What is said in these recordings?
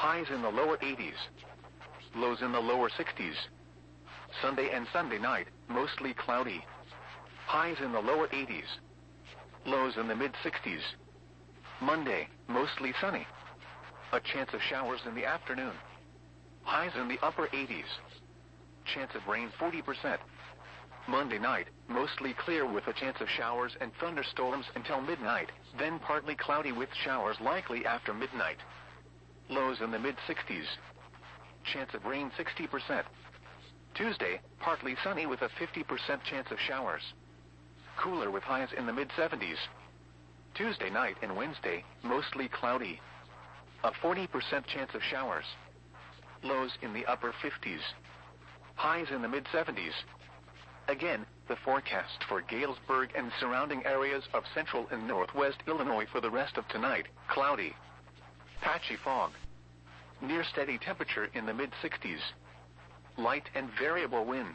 Highs in the lower 80s. Lows in the lower 60s. Sunday and Sunday night, mostly cloudy. Highs in the lower 80s. Lows in the mid-60s. Monday, mostly sunny. A chance of showers in the afternoon. Highs in the upper 80s. Chance of rain 40%. Monday night, mostly clear with a chance of showers and thunderstorms until midnight, then partly cloudy with showers likely after midnight. Lows in the mid-60s. Chance of rain 60%. Tuesday, partly sunny with a 50% chance of showers. Cooler with highs in the mid-70s. Tuesday night and Wednesday, mostly cloudy. A 40% chance of showers. Lows in the upper 50s. Highs in the mid-70s. Again, the forecast for Galesburg and surrounding areas of central and northwest Illinois for the rest of tonight: cloudy. Patchy fog. Near steady temperature in the mid-60s. Light and variable winds.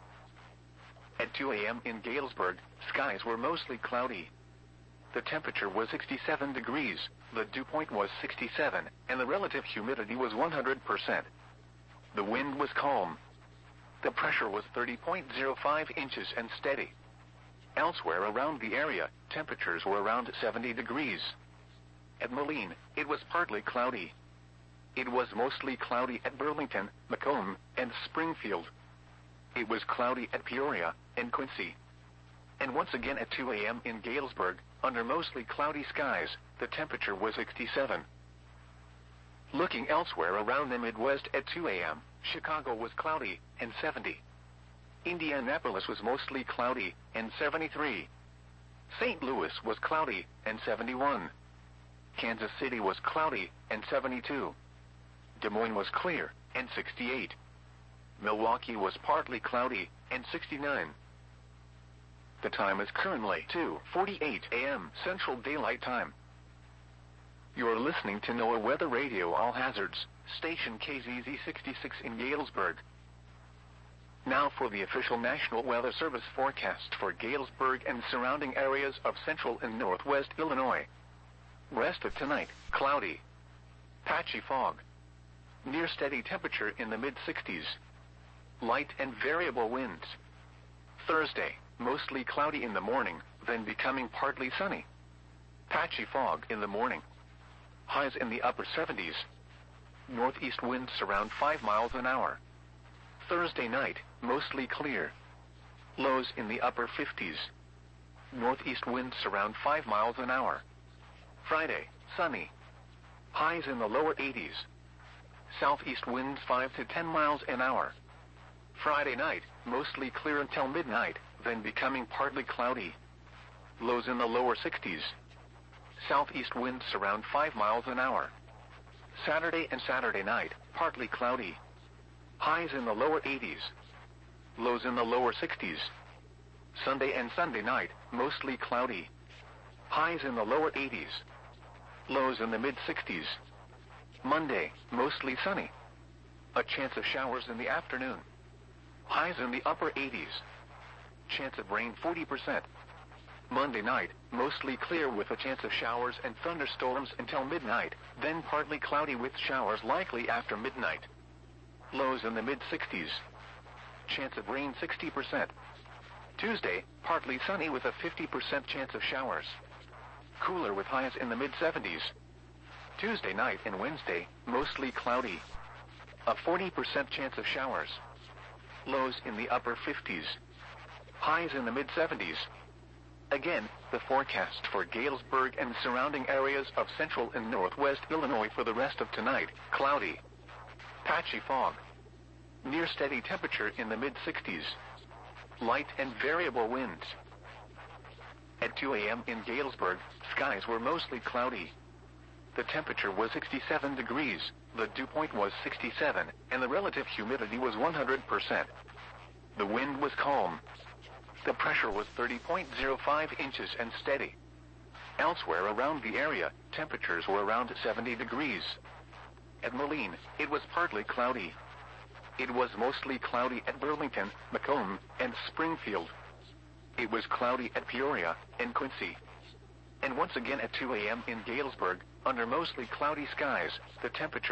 At 2 a.m. in Galesburg, skies were mostly cloudy. The temperature was 67 degrees, the dew point was 67, and the relative humidity was 100%. The wind was calm. The pressure was 30.05 inches and steady. Elsewhere around the area, temperatures were around 70 degrees. At Moline, it was partly cloudy. It was mostly cloudy at Burlington, Macomb, and Springfield. It was cloudy at Peoria and Quincy. And once again at 2 a.m. in Galesburg, under mostly cloudy skies, the temperature was 67. Looking elsewhere around the Midwest at 2 a.m., Chicago was cloudy and 70. Indianapolis was mostly cloudy and 73. St. Louis was cloudy and 71. Kansas City was cloudy and 72. Des Moines was clear and 68. Milwaukee was partly cloudy and 69. The time is currently 2:48 a.m. Central Daylight Time. You're listening to NOAA Weather Radio All Hazards, station KZZ 66 in Galesburg. Now for the official National Weather Service forecast for Galesburg and surrounding areas of central and northwest Illinois. Rest of tonight, cloudy. Patchy fog. Near steady temperature in the mid-60s. Light and variable winds. Thursday, mostly cloudy in the morning, then becoming partly sunny. Patchy fog in the morning. Highs in the upper 70s. Northeast winds around 5 miles an hour. Thursday night, mostly clear. Lows in the upper 50s. Northeast winds around 5 miles an hour. Friday, sunny. Highs in the lower 80s. Southeast winds 5 to 10 miles an hour. Friday night, mostly clear until midnight, then becoming partly cloudy. Lows in the lower 60s. Southeast winds around 5 miles an hour. Saturday and Saturday night, partly cloudy. Highs in the lower 80s. Lows in the lower 60s. Sunday and Sunday night, mostly cloudy. Highs in the lower 80s. Lows in the mid-60s. Monday, mostly sunny. A chance of showers in the afternoon. Highs in the upper 80s. Chance of rain 40%. Monday night, mostly clear with a chance of showers and thunderstorms until midnight, then partly cloudy with showers likely after midnight. Lows in the mid-60s. Chance of rain 60%. Tuesday, partly sunny with a 50% chance of showers. Cooler with highs in the mid-70s. Tuesday night and Wednesday, mostly cloudy. A 40% chance of showers. Lows in the upper 50s. Highs in the mid-70s. Again, the forecast for Galesburg and surrounding areas of central and northwest Illinois for the rest of tonight: cloudy. Patchy fog. Near steady temperature in the mid-60s. Light and variable winds. At 2 a.m. in Galesburg, skies were mostly cloudy. The temperature was 67 degrees, the dew point was 67, and the relative humidity was 100%. The wind was calm. The pressure was 30.05 inches and steady. Elsewhere around the area, temperatures were around 70 degrees. At Moline, it was partly cloudy. It was mostly cloudy at Burlington, Macomb, and Springfield. It was cloudy at Peoria and Quincy. And once again at 2 a.m. in Galesburg, under mostly cloudy skies, the temperature